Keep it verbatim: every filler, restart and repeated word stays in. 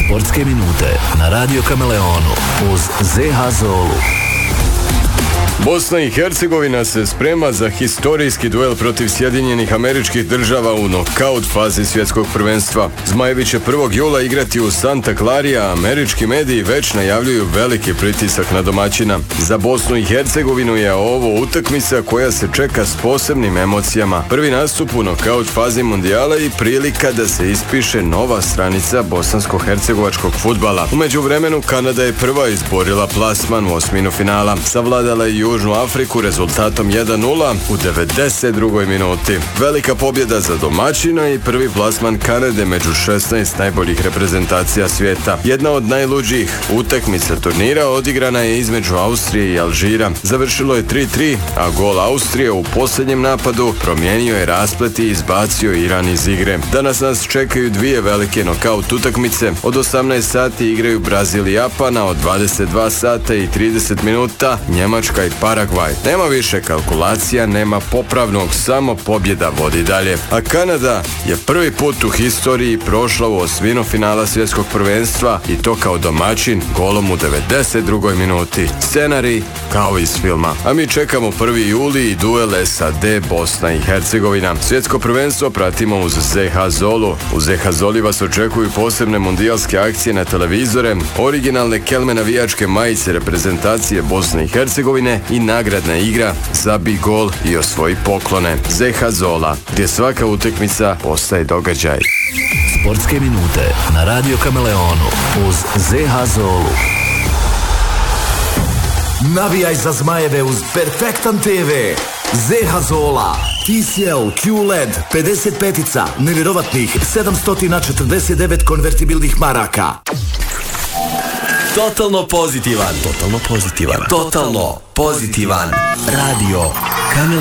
Sportske minute na Radio Kameleonu uz Zeha Zolu. Bosna i Hercegovina se sprema za historijski duel protiv Sjedinjenih Američkih Država u nokaut fazi svjetskog prvenstva. Zmajevi će prvog jula igrati u Santa Clari, a američki mediji već najavljuju veliki pritisak na domaćina. Za Bosnu i Hercegovinu je ovo utakmica koja se čeka s posebnim emocijama. Prvi nastup u nokaut fazi mundijala i prilika da se ispiše nova stranica bosansko-hercegovačkog fudbala. U međuvremenu Kanada je prva izborila plasman u osminu finala. Savladala je Južnu Afriku rezultatom jedan nula u devedeset drugoj minuti. Velika pobjeda za domaćina i prvi plasman Kanade među šesnaest najboljih reprezentacija svijeta. Jedna od najluđih utakmica turnira odigrana je između Austrije i Alžira. Završilo je tri tri, a gol Austrije u posljednjem napadu promijenio je rasplet i izbacio Iran iz igre. Danas nas čekaju dvije velike nokaut utakmice. Od osamnaest sati igraju Brazil i Japan, a od dvadeset dva sata i trideset minuta Njemačka i Paragvaj. Nema više kalkulacija, nema popravnog, samo pobjeda vodi dalje. A Kanada je prvi put u historiji prošla u osminu finala svjetskog prvenstva i to kao domaćin golom u devedeset drugoj minuti. Scenarij kao iz filma. A mi čekamo prvi juli i duel S A D Bosna i Hercegovina. Svjetsko prvenstvo pratimo uz Zeha Zolu. U Zeha Zoli vas očekuju posebne mundijalske akcije na televizore, originalne kelme navijačke majice reprezentacije Bosne i Hercegovine i nagradna igra Zabij gol i osvoji poklone. Zeha Zola, gdje svaka utakmica postaje događaj. Sportske minute na Radio Kameleonu uz Zeha Zolu. Navijaj za Zmajeve uz Perfektan te ve. Zeha Zola, T C L, Q L E D, pedeset petica, nevjerovatnih sedamsto četrdeset devet konvertibilnih maraka. Totalno pozitivan. Totalno pozitivan. Totalno pozitivan. Radio Kameleon.